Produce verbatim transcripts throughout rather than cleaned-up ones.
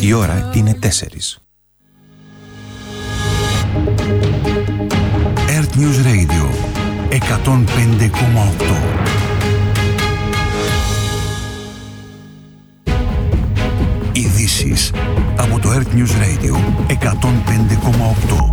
Η ώρα είναι τέσσερις. Earth News Radio εκατόν πέντε κόμμα οκτώ. Ειδήσεις από το Earth News Radio εκατόν πέντε κόμμα οκτώ.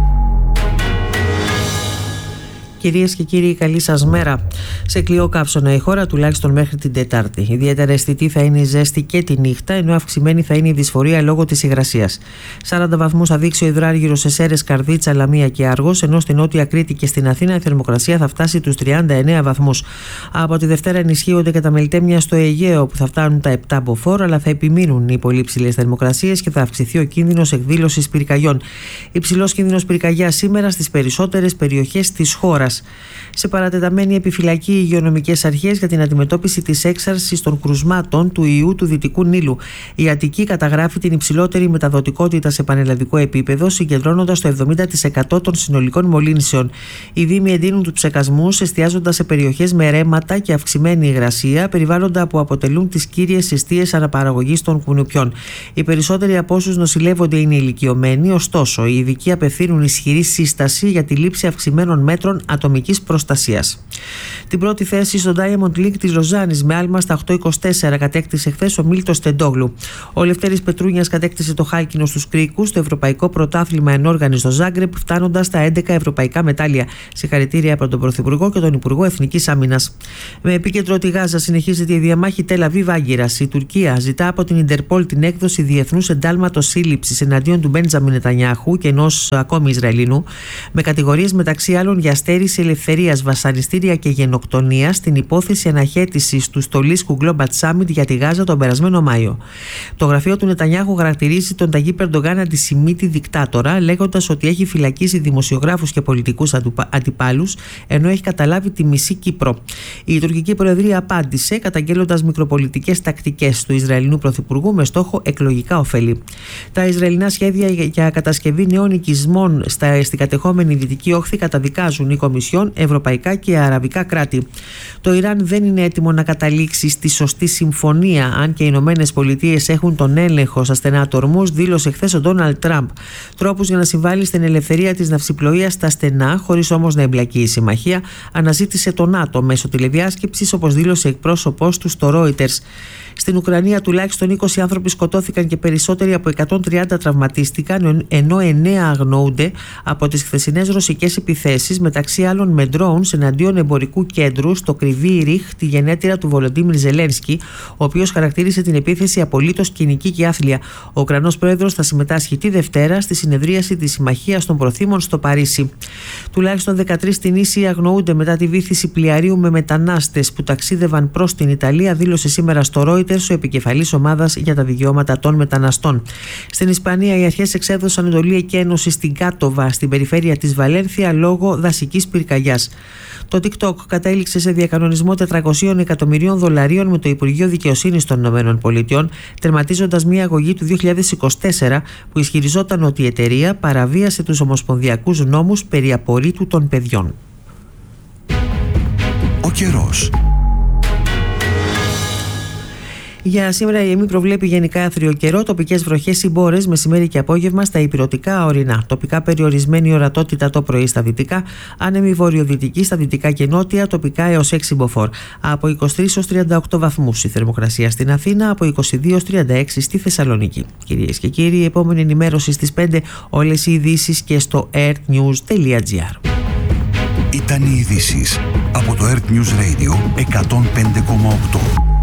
Κυρίες και κύριοι, καλή σας μέρα. Σε κλειό καύσωνα η χώρα, τουλάχιστον μέχρι την Τετάρτη. Ιδιαίτερα αισθητή θα είναι η ζέστη και τη νύχτα, ενώ αυξημένη θα είναι η δυσφορία λόγω της υγρασίας. σαράντα βαθμούς θα δείξει ο υδράργυρος σε Σέρρες, Καρδίτσα, Λαμία και Άργος, ενώ στην Νότια Κρήτη και στην Αθήνα η θερμοκρασία θα φτάσει τους τριάντα εννέα βαθμούς. Από τη Δευτέρα ενισχύονται και τα μελτέμια στο Αιγαίο, που θα φτάνουν τα επτά μποφόρ, αλλά θα επιμείνουν οι πολύ ψηλές θερμοκρασίες και θα αυξηθεί ο κίνδυνος εκδήλωσης πυρκαγιών. Υψηλός κίνδυνος πυρκαγιάς σήμερα στις περισσότερες περιοχές της χώρας. Σε παρατεταμένη επιφυλακή οι υγειονομικές αρχές για την αντιμετώπιση της έξαρσης των κρουσμάτων του ιού του Δυτικού Νείλου. Η Αττική καταγράφει την υψηλότερη μεταδοτικότητα σε πανελλαδικό επίπεδο, συγκεντρώνοντας το εβδομήντα τοις εκατό των συνολικών μολύνσεων. Οι δήμοι εντείνουν τους ψεκασμούς, εστιάζοντας σε περιοχές με ρέματα και αυξημένη υγρασία, περιβάλλοντα που αποτελούν τις κύριες αιστείες αναπαραγωγής των κουνουπιών. Οι περισσότεροι από όσους νοσηλεύονται είναι ηλικιωμένοι, ωστόσο οι ειδικοί απευθύνουν ισχυρή σύσταση για τη λήψη αυξημένων μέτρων ατομικής προστασίας. Την πρώτη θέση στο Diamond League της Λοζάνης με άλμα στα οκτώ είκοσι τέσσερα κατέκτησε χθες ο Μίλτος Τεντόγλου. Ο Λευτέρης Πετρούνιας κατέκτησε το χάλκινο στους κρίκους στο Ευρωπαϊκό Πρωτάθλημα Ενόργανης στο Ζάγκρεπ, φτάνοντας στα έντεκα ευρωπαϊκά μετάλλια. Συγχαρητήρια από τον Πρωθυπουργό και τον Υπουργό Εθνικής Άμυνας. Με επίκεντρο τη Γάζα συνεχίζεται η διαμάχη Τελ Αβίβ Άγκυρας. Η Τουρκία ζητά από την Ιντερπόλ την έκδοση διεθνούς εντάλματος σύλληψης εναντίον του Μπέντζαμιν Νετανιάχου και ενός ακόμη Ισραηλινού, με κατηγορίες μεταξύ άλλων για στέρηση ελευθερίας, βασανιστήρια και γενοκτονία στην υπόθεση αναχέτησης του Στολίσκου Global Summit για τη Γάζα τον περασμένο Μάιο. Το γραφείο του Νετανιάχου χαρακτηρίζει τον Ταγίπ Ερντογάν αντισημίτη δικτάτορα, λέγοντας ότι έχει φυλακίσει δημοσιογράφους και πολιτικούς αντιπάλους, ενώ έχει καταλάβει τη μισή Κύπρο. Η τουρκική προεδρία απάντησε, καταγγέλλοντας μικροπολιτικές τακτικές του Ισραηλινού Πρωθυπουργού με στόχο εκλογικά ωφέλη. Τα Ισραηλινά σχέδια για κατασκευή νέων οικισμών στα, στην κατεχόμενη Δυτική Όχθη καταδικάζουν η Κομισιόν, ευρωπαϊκά και αραβικά κράτη. Το Ιράν δεν είναι έτοιμο να καταλήξει στη σωστή συμφωνία, αν και οι Ηνωμένες Πολιτείες έχουν τον έλεγχο στα στενά του Ορμούζ, δήλωσε χθες ο Ντόναλντ Τραμπ. Τρόπους για να συμβάλλει στην ελευθερία της ναυσιπλοείας στα στενά, χωρίς όμως να εμπλακεί η συμμαχία, αναζήτησε το ΝΑΤΟ μέσω τηλεδιάσκεψης, όπως δήλωσε εκπρόσωπός του στο Reuters. Στην Ουκρανία τουλάχιστον είκοσι άνθρωποι σκοτώθηκαν και περισσότεροι από εκατόν τριάντα τραυματίστηκαν, ενώ εννέα αγνοούνται από τις χθεσινές ρωσικές επιθέσεις, μεταξύ άλλων με drones εναντίον εμπορικού κέντρου στο Κρυβί Ριχ, τη γενέτειρα του Βολοντίμιρ Ζελένσκι, ο οποίος χαρακτήρισε την επίθεση απολύτως κοινική και άθλια. Ο Ουκρανός πρόεδρος θα συμμετάσχει τη Δευτέρα στη συνεδρίαση της Συμμαχίας των Προθήμων στο Παρίσι. Τουλάχιστον δεκατρείς Τινήσιοι αγνοούνται μετά τη βύθιση πλοιαρίου με μετανάστες που ταξίδευαν προς την Ιταλία, δήλωσε σήμερα στο Reuters ο επικεφαλής ομάδας για τα δικαιώματα των μεταναστών. Στην Ισπανία, οι αρχές εξέδωσαν εντολή εκένωση στην Κάτοβα, στην περιφέρεια της Βαλένθια, λόγω δασικής πυρκαγιάς. Το TikTok κατέληξε σε διακανονισμό τετρακόσια εκατομμυρίων δολαρίων με το Υπουργείο Δικαιοσύνης των ΗΠΑ, τερματίζοντας μια αγωγή του δύο χιλιάδες είκοσι τέσσερα που ισχυριζόταν ότι η εταιρεία παραβίασε τους ομοσπονδιακούς νόμους περί απορρίτου των παιδιών. Ο καιρός. Για σήμερα η ΕΜΗ προβλέπει γενικά άθριο καιρό, τοπικές βροχές ή μπόρες μεσημέρι και απόγευμα στα ηπειρωτικά ορεινά. Τοπικά περιορισμένη ορατότητα το πρωί στα δυτικά, άνεμη βορειοδυτική στα δυτικά και νότια, τοπικά έως έξι μποφόρ. Από είκοσι τρεις έως τριάντα οκτώ βαθμούς η θερμοκρασία στην Αθήνα, από είκοσι δύο έως τριάντα έξι στη Θεσσαλονίκη. Κυρίες και κύριοι, η επόμενη ενημέρωση στις πέντε, όλες οι ειδήσεις και στο earthnews τελεία gr. Ήταν οι ειδήσεις από το Earth News Radio εκατόν πέντε κόμμα οκτώ.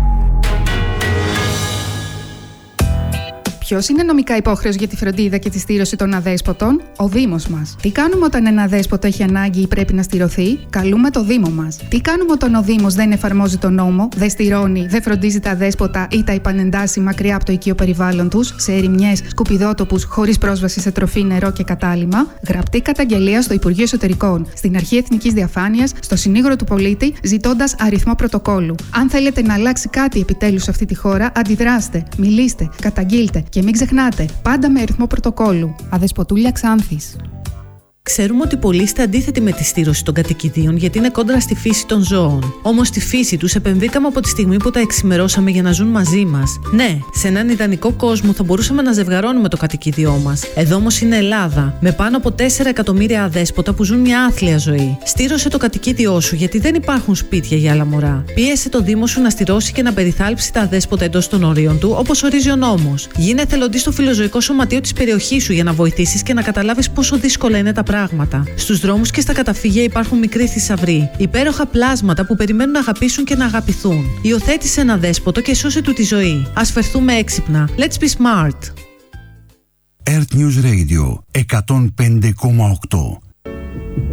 Ποιος είναι νομικά υπόχρεος για τη φροντίδα και τη στήρωση των αδέσποτων? Ο Δήμος μας. Τι κάνουμε όταν ένα αδέσποτο έχει ανάγκη ή πρέπει να στηρωθεί? Καλούμε το Δήμο μας. Τι κάνουμε όταν ο Δήμος δεν εφαρμόζει τον νόμο, δεν στηρώνει, δεν φροντίζει τα αδέσποτα ή τα επανεντάσσει μακριά από το οικείο περιβάλλον τους, σε ερημιές, σκουπιδότοπους, χωρίς πρόσβαση σε τροφή, νερό και κατάλυμμα? Γραπτή καταγγελία στο Υπουργείο Εσωτερικών, στην Αρχή Εθνικής Διαφάνειας, στο Συνήγορο του Πολίτη, ζητώντας αριθμό πρωτοκόλλου. Αν θέλετε να αλλάξει κάτι επιτέλους σε αυτή τη χώρα, αντιδράστε, μιλήστε, καταγγείλτε. Και μην ξεχνάτε, πάντα με αριθμό πρωτοκόλλου. Αδεσποτούλια Ξάνθης. Ξέρουμε ότι πολλοί είστε αντίθετοι με τη στήρωση των κατοικιδίων γιατί είναι κόντρα στη φύση των ζώων. Όμως στη φύση τους επεμβήκαμε από τη στιγμή που τα εξημερώσαμε για να ζουν μαζί μας. Ναι, σε έναν ιδανικό κόσμο θα μπορούσαμε να ζευγαρώνουμε το κατοικίδιό μας. Εδώ όμως είναι Ελλάδα, με πάνω από τέσσερα εκατομμύρια αδέσποτα που ζουν μια άθλια ζωή. Στήρωσε το κατοικίδιό σου γιατί δεν υπάρχουν σπίτια για άλλα μωρά. Πίεσε το Δήμο σου να στηρώσει και να περιθάλψει τα αδέσποτα εντός των ορίων του, όπως ορίζει ο νόμος. Γίνε εθελοντής στο φιλοζωικό σωματείο της περιοχής σου για να βοηθήσεις και να καταλάβεις πόσο δύσκολα είναι τα πράγματα. Στους δρόμους και στα καταφύγια υπάρχουν μικροί θησαυροί, υπέροχα πλάσματα που περιμένουν να αγαπήσουν και να αγαπηθούν. Υιοθέτησε ένα δέσποτο και σώσε του τη ζωή. Ας φερθούμε έξυπνα. Let's be smart. Earth News Radio εκατόν πέντε κόμμα οκτώ.